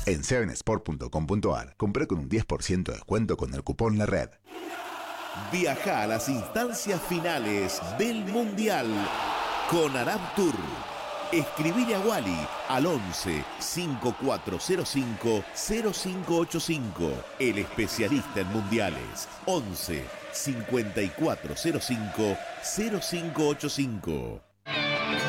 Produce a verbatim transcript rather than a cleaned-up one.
en seven sport punto com punto ar. Compré con un diez por ciento de descuento con el cupón La Red. Viaja a las instancias finales del Mundial con Arab Tour. Escribile a Wally al once, cinco cuatro cero cinco, cero cinco ocho cinco. El especialista en mundiales. once, cincuenta y cuatro cero cinco, cero cinco ocho cinco.